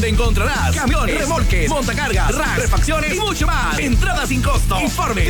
donde encontrarás camiones, remolques, montacargas, racks, refacciones y mucho más. Entrada sin costo. Informe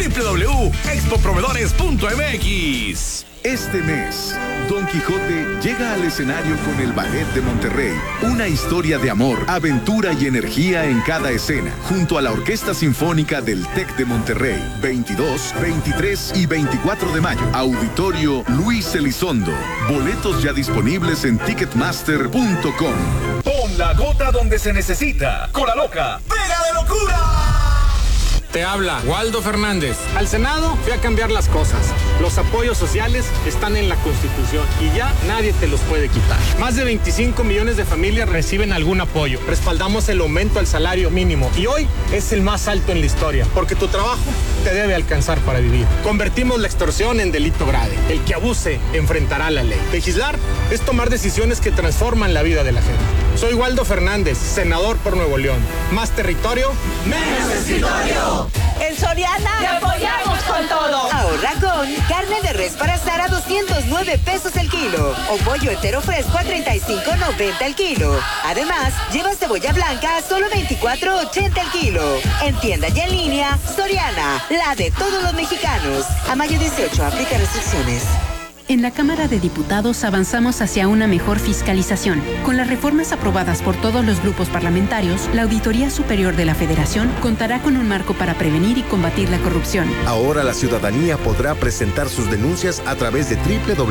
www.expoproveedores.mx. Este mes, Don Quijote llega al escenario con el Ballet de Monterrey. Una historia de amor, aventura y energía en cada escena, junto a la Orquesta Sinfónica del TEC de Monterrey. 22, 23 y 24 de mayo. Auditorio Luis Elizondo. Boletos ya disponibles en ticketmaster.com. Pon la gota donde se necesita. Cola Loca, ¡pega de locura! Te habla Waldo Fernández. Al Senado fui a cambiar las cosas. Los apoyos sociales están en la Constitución y ya nadie te los puede quitar. Más de 25 millones de familias reciben algún apoyo. Respaldamos el aumento al salario mínimo y hoy es el más alto en la historia, porque tu trabajo te debe alcanzar para vivir. Convertimos la extorsión en delito grave. El que abuse enfrentará la ley. Legislar es tomar decisiones que transforman la vida de la gente. Soy Waldo Fernández, senador por Nuevo León. Más territorio, menos escritorio. En Soriana te apoyamos con todo. Ahorra con carne de res para asar a 209 pesos el kilo o pollo entero fresco a 35.90 el kilo. Además, lleva cebolla blanca a solo 24.80 el kilo. En tienda y en línea, Soriana, la de todos los mexicanos. A mayo 18, aplica restricciones. En la Cámara de Diputados avanzamos hacia una mejor fiscalización. Con las reformas aprobadas por todos los grupos parlamentarios, la Auditoría Superior de la Federación contará con un marco para prevenir y combatir la corrupción. Ahora la ciudadanía podrá presentar sus denuncias a través de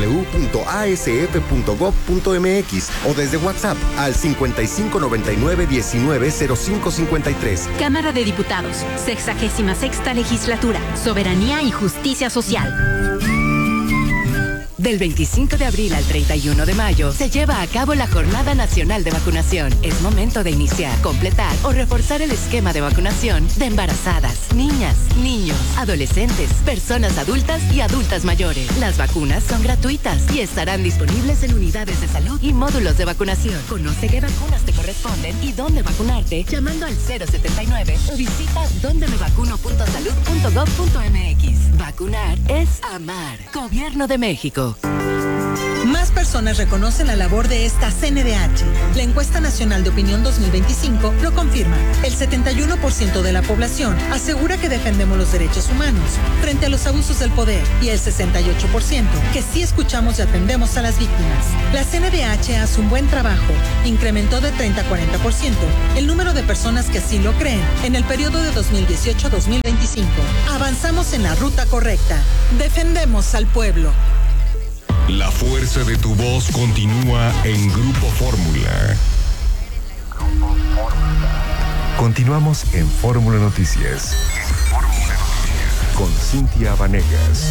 www.asf.gov.mx o desde WhatsApp al 5599-190553. Cámara de Diputados, 66ª Legislatura, Soberanía y Justicia Social. Del 25 de abril al 31 de mayo se lleva a cabo la Jornada Nacional de Vacunación. Es momento de iniciar, completar o reforzar el esquema de vacunación de embarazadas, niñas, niños, adolescentes, personas adultas y adultas mayores. Las vacunas son gratuitas y estarán disponibles en unidades de salud y módulos de vacunación. Conoce qué vacunas te corresponden y dónde vacunarte llamando al 079 o visita dondemevacuno.salud.gov.mx. Vacunar es amar. Gobierno de México. Más personas reconocen la labor de esta CNDH. La encuesta nacional de opinión 2025 lo confirma. El 71% de la población asegura que defendemos los derechos humanos frente a los abusos del poder y el 68% que sí escuchamos y atendemos a las víctimas. La CNDH hace un buen trabajo. Incrementó de 30 a 40% el número de personas que así lo creen en el periodo de 2018 a 2025. Avanzamos en la ruta correcta. Defendemos al pueblo. La fuerza de tu voz continúa en Grupo Fórmula. Continuamos en Fórmula Noticias. Con Cintia Vanegas.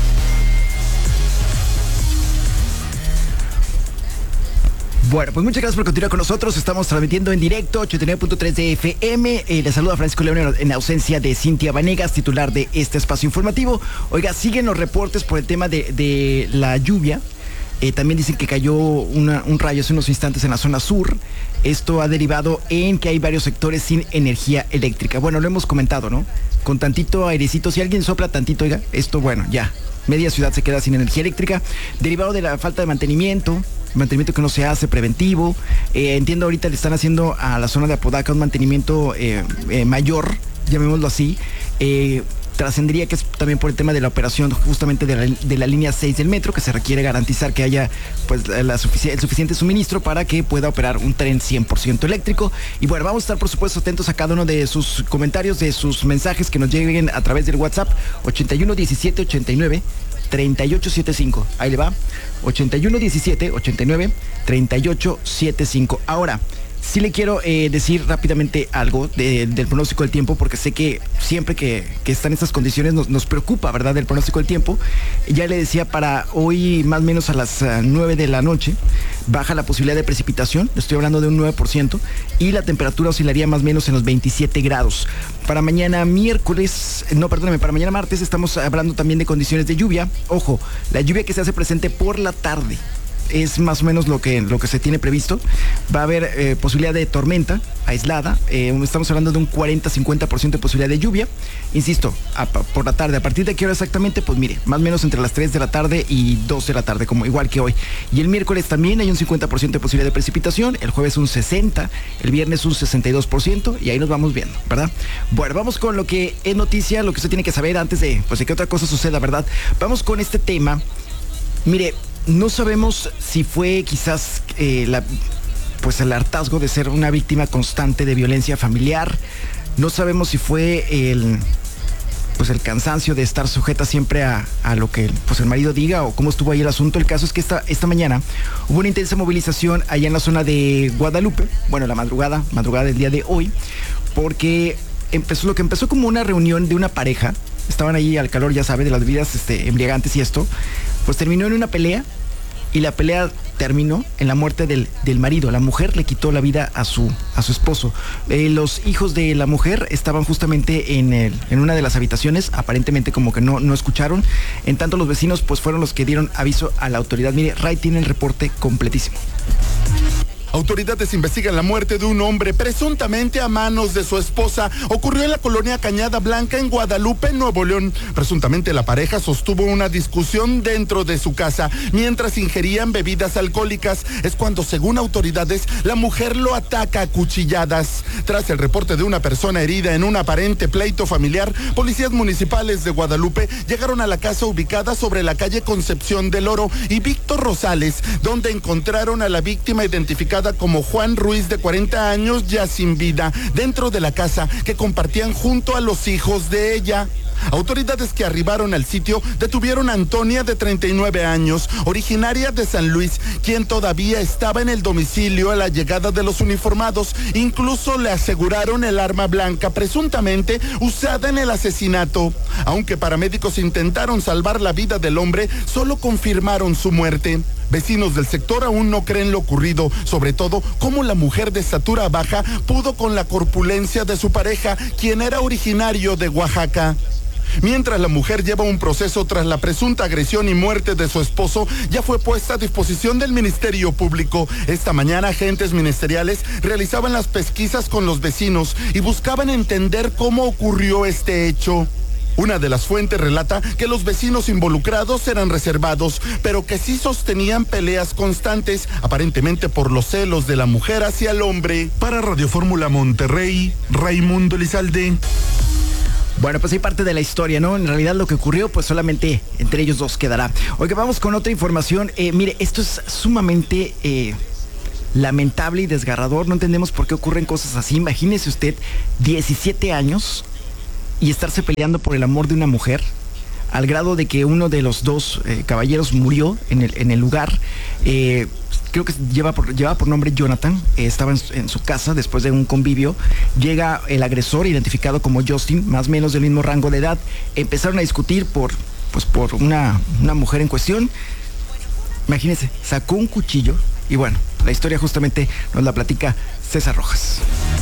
Bueno, pues muchas gracias por continuar con nosotros. Estamos transmitiendo en directo 89.3 de FM. Les saluda Francisco León en ausencia de Cintia Vanegas, titular de este espacio informativo. Oiga, siguen los reportes por el tema de la lluvia. También dicen que cayó un rayo hace unos instantes en la zona sur. Esto ha derivado en que hay varios sectores sin energía eléctrica. Bueno, lo hemos comentado, ¿no? Con tantito airecito, si alguien sopla tantito, oiga, esto, bueno, ya. Media ciudad se queda sin energía eléctrica, derivado de la falta de mantenimiento que no se hace preventivo. Entiendo, ahorita le están haciendo a la zona de Apodaca un mantenimiento mayor, llamémoslo así. Trascendería que es también por el tema de la operación justamente de la línea 6 del metro, que se requiere garantizar que haya pues el suficiente suministro para que pueda operar un tren 100% eléctrico. Y bueno, vamos a estar por supuesto atentos a cada uno de sus comentarios, de sus mensajes que nos lleguen a través del WhatsApp 81 17 89 3875. Ahí le va, 81 17 89 3875. Ahora, sí le quiero decir rápidamente algo del pronóstico del tiempo, porque sé que siempre que están estas condiciones nos preocupa, ¿verdad?, el pronóstico del tiempo. Ya le decía, para hoy más o menos a las 9 de la noche baja la posibilidad de precipitación, estoy hablando de un 9%, y la temperatura oscilaría más o menos en los 27 grados. Para mañana para mañana martes estamos hablando también de condiciones de lluvia. Ojo, la lluvia que se hace presente por la tarde. es más o menos lo que se tiene previsto. Va a haber posibilidad de tormenta aislada. Estamos hablando de un 40-50% de posibilidad de lluvia. Insisto, por la tarde. ¿A partir de qué hora exactamente? Pues mire, más o menos entre las 3 de la tarde y 2 de la tarde, como igual que hoy. Y el miércoles también hay un 50% de posibilidad de precipitación. El jueves un 60%. El viernes un 62%. Y ahí nos vamos viendo, ¿verdad? Bueno, vamos con lo que es noticia, lo que usted tiene que saber antes de que otra cosa suceda, ¿verdad? Vamos con este tema. Mire, no sabemos si fue quizás el hartazgo de ser una víctima constante de violencia familiar. No sabemos si fue el cansancio de estar sujeta siempre a lo que el marido diga o cómo estuvo ahí el asunto. El caso es que esta mañana hubo una intensa movilización allá en la zona de Guadalupe, bueno, la madrugada del día de hoy, porque empezó como una reunión de una pareja. Estaban ahí al calor, ya sabe, de las bebidas embriagantes y esto, pues terminó en una pelea, y la pelea terminó en la muerte del marido. La mujer le quitó la vida a su esposo. Los hijos de la mujer estaban justamente en una de las habitaciones, aparentemente como que no escucharon. En tanto, los vecinos pues fueron los que dieron aviso a la autoridad. Mire, Ray tiene el reporte completísimo. Autoridades investigan la muerte de un hombre presuntamente a manos de su esposa. Ocurrió en la colonia Cañada Blanca en Guadalupe, Nuevo León. Presuntamente la pareja sostuvo una discusión dentro de su casa mientras ingerían bebidas alcohólicas. Es cuando, según autoridades, la mujer lo ataca a cuchilladas. Tras el reporte de una persona herida en un aparente pleito familiar, policías municipales de Guadalupe llegaron a la casa ubicada sobre la calle Concepción del Oro y Víctor Rosales, donde encontraron a la víctima identificada como Juan Ruiz, de 40 años, ya sin vida, dentro de la casa que compartían junto a los hijos de ella. Autoridades que arribaron al sitio detuvieron a Antonia, de 39 años, originaria de San Luis, quien todavía estaba en el domicilio a la llegada de los uniformados. Incluso le aseguraron el arma blanca presuntamente usada en el asesinato. Aunque paramédicos intentaron salvar la vida del hombre, solo confirmaron su muerte. Vecinos del sector aún no creen lo ocurrido, sobre todo cómo la mujer de estatura baja pudo con la corpulencia de su pareja, quien era originario de Oaxaca. Mientras la mujer lleva un proceso tras la presunta agresión y muerte de su esposo, ya fue puesta a disposición del Ministerio Público. Esta mañana, agentes ministeriales realizaban las pesquisas con los vecinos y buscaban entender cómo ocurrió este hecho. Una de las fuentes relata que los vecinos involucrados eran reservados, pero que sí sostenían peleas constantes, aparentemente por los celos de la mujer hacia el hombre. Para Radio Fórmula Monterrey, Raimundo Elizalde. Bueno, pues hay parte de la historia, ¿no? En realidad lo que ocurrió, pues solamente entre ellos dos quedará. Oiga, vamos con otra información. Mire, esto es sumamente lamentable y desgarrador. No entendemos por qué ocurren cosas así. Imagínese usted, 17 años y estarse peleando por el amor de una mujer, al grado de que uno de los dos caballeros murió en el lugar. Creo que llevaba por nombre Jonathan. Estaba en su casa después de un convivio. Llega el agresor, identificado como Justin, más o menos del mismo rango de edad. Empezaron a discutir por una mujer en cuestión. Imagínense, sacó un cuchillo y bueno, la historia justamente nos la platica César Rojas.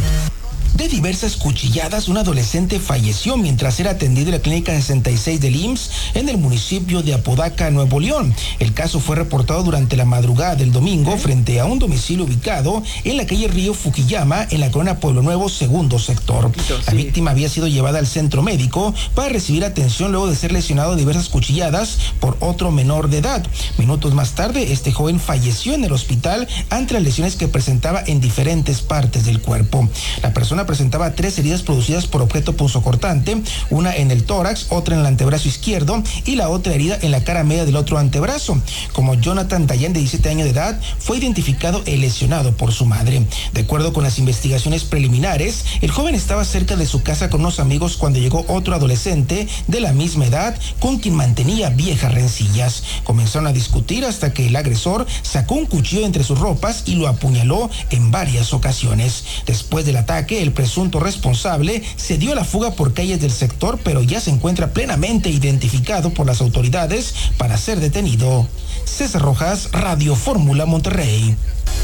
De diversas cuchilladas, un adolescente falleció mientras era atendido en la clínica 66 del IMSS en el municipio de Apodaca, Nuevo León. El caso fue reportado durante la madrugada del domingo frente a un domicilio ubicado en la calle Río Fukuyama, en la colonia Pueblo Nuevo, segundo sector. La víctima había sido llevada al centro médico para recibir atención luego de ser lesionado de diversas cuchilladas por otro menor de edad. Minutos más tarde, este joven falleció en el hospital ante las lesiones que presentaba en diferentes partes del cuerpo. La persona presentaba 3 heridas producidas por objeto punzocortante, una en el tórax, otra en el antebrazo izquierdo y la otra herida en la cara media del otro antebrazo. Como Jonathan Dayan, de 17 años de edad, fue identificado y lesionado por su madre. De acuerdo con las investigaciones preliminares, el joven estaba cerca de su casa con unos amigos cuando llegó otro adolescente de la misma edad con quien mantenía viejas rencillas. Comenzaron a discutir hasta que el agresor sacó un cuchillo entre sus ropas y lo apuñaló en varias ocasiones. Después del ataque, el presunto responsable se dio a la fuga por calles del sector, pero ya se encuentra plenamente identificado por las autoridades para ser detenido. César Rojas, Radio Fórmula Monterrey.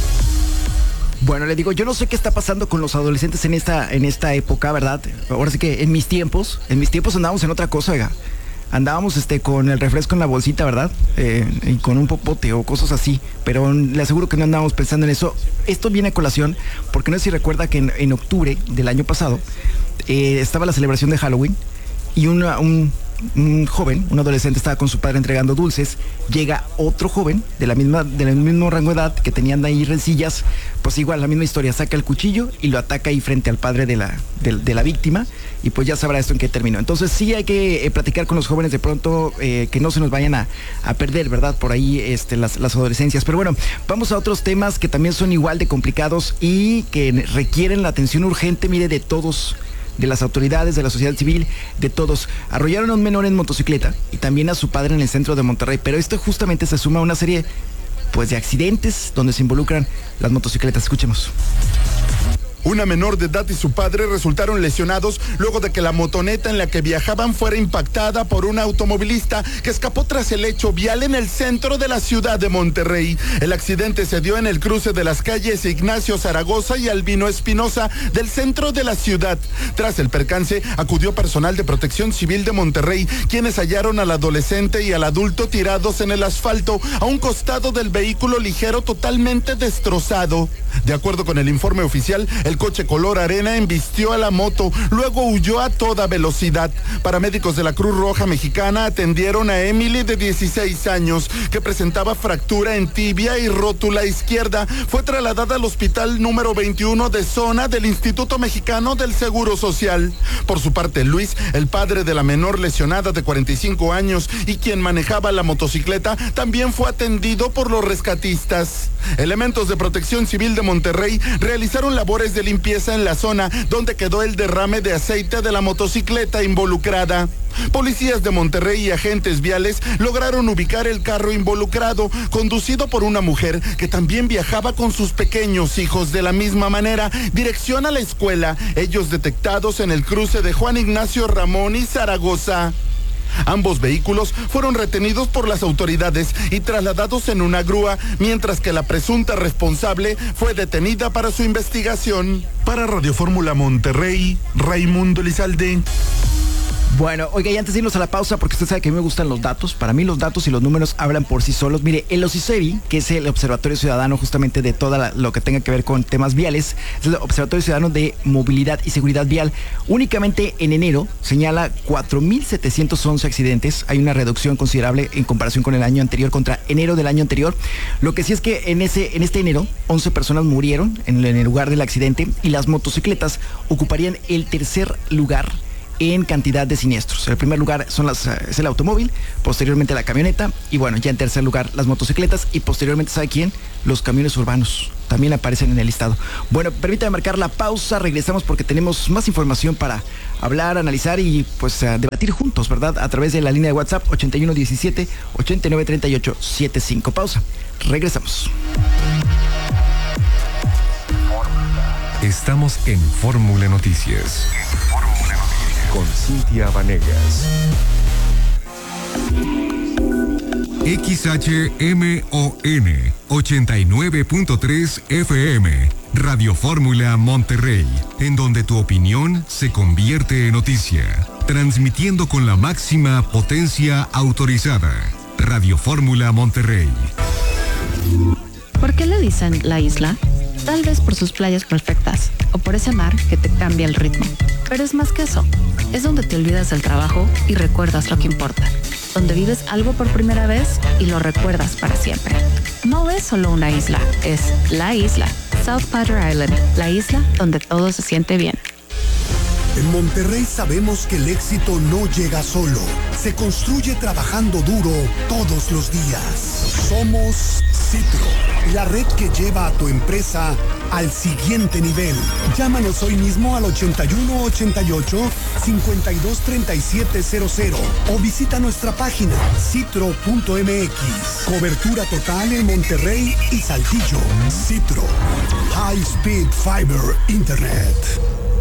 Bueno, le digo, yo no sé qué está pasando con los adolescentes en esta época, ¿verdad? Ahora sí que en mis tiempos andábamos en otra cosa, oiga. andábamos con el refresco en la bolsita, ¿verdad? Y con un popote o cosas así, pero le aseguro que no andábamos pensando en eso. Esto viene a colación porque no sé si recuerda que en octubre del año pasado estaba la celebración de Halloween y un joven, un adolescente, estaba con su padre entregando dulces. Llega otro joven del mismo rango de edad, que tenían ahí rencillas, pues igual la misma historia, saca el cuchillo y lo ataca ahí frente al padre de la víctima, y pues ya sabrá esto en qué terminó. Entonces sí hay que platicar con los jóvenes de pronto, que no se nos vayan a perder, ¿verdad? Por ahí las adolescencias. Pero bueno, vamos a otros temas que también son igual de complicados y que requieren la atención urgente, mire, de todos, de las autoridades, de la sociedad civil, de todos. Arrollaron a un menor en motocicleta y también a su padre en el centro de Monterrey, pero esto justamente se suma a una serie de accidentes donde se involucran las motocicletas. Escuchemos. Una menor de edad y su padre resultaron lesionados luego de que la motoneta en la que viajaban fuera impactada por un automovilista que escapó tras el hecho vial en el centro de la ciudad de Monterrey. El accidente se dio en el cruce de las calles Ignacio Zaragoza y Albino Espinosa del centro de la ciudad. Tras el percance, acudió personal de Protección Civil de Monterrey, quienes hallaron al adolescente y al adulto tirados en el asfalto a un costado del vehículo ligero totalmente destrozado. De acuerdo con el informe oficial, el coche color arena embistió a la moto, luego huyó a toda velocidad. Paramédicos de la Cruz Roja Mexicana atendieron a Emily, de 16 años, que presentaba fractura en tibia y rótula izquierda. Fue trasladada al hospital número 21 de zona del Instituto Mexicano del Seguro Social. Por su parte, Luis, el padre de la menor lesionada de 45 años y quien manejaba la motocicleta, también fue atendido por los rescatistas. Elementos de Protección Civil de Monterrey realizaron labores de limpieza en la zona donde quedó el derrame de aceite de la motocicleta involucrada. Policías de Monterrey y agentes viales lograron ubicar el carro involucrado, conducido por una mujer que también viajaba con sus pequeños hijos de la misma manera, dirección a la escuela, ellos detectados en el cruce de Juan Ignacio Ramón y Zaragoza. Ambos vehículos fueron retenidos por las autoridades y trasladados en una grúa, mientras que la presunta responsable fue detenida para su investigación. Para Radio Fórmula Monterrey, Raimundo Elizalde. Bueno, oiga, y antes de irnos a la pausa, porque usted sabe que a mí me gustan los datos. Para mí los datos y los números hablan por sí solos. Mire, el OSICEVI, que es el Observatorio Ciudadano justamente de lo que tenga que ver con temas viales, es el Observatorio Ciudadano de Movilidad y Seguridad Vial. Únicamente en enero señala 4,711 accidentes. Hay una reducción considerable en comparación con el año anterior, contra enero del año anterior. Lo que sí es que en este enero, 11 personas murieron en el lugar del accidente, y las motocicletas ocuparían el tercer lugar en cantidad de siniestros. El primer lugar es el automóvil, posteriormente la camioneta, y bueno, ya en tercer lugar las motocicletas, y posteriormente, ¿sabe quién? Los camiones urbanos también aparecen en el listado. Bueno, permítame marcar la pausa, regresamos porque tenemos más información para hablar, analizar y pues debatir juntos, ¿verdad? A través de la línea de WhatsApp 8117-893875. Pausa, regresamos. Estamos en Fórmula Noticias. Con Cintia Vanegas. XHMON 89.3 FM, Radio Fórmula Monterrey, en donde tu opinión se convierte en noticia. Transmitiendo con la máxima potencia autorizada. Radio Fórmula Monterrey. ¿Por qué le dicen la isla? Tal vez por sus playas perfectas o por ese mar que te cambia el ritmo. Pero es más que eso. Es donde te olvidas del trabajo y recuerdas lo que importa. Donde vives algo por primera vez y lo recuerdas para siempre. No es solo una isla, es la isla. South Padre Island, la isla donde todo se siente bien. En Monterrey sabemos que el éxito no llega solo. Se construye trabajando duro todos los días. Somos Citro, la red que lleva a tu empresa al siguiente nivel. Llámanos hoy mismo al 8188-523700 o visita nuestra página citro.mx. Cobertura total en Monterrey y Saltillo. Citro, High Speed Fiber Internet.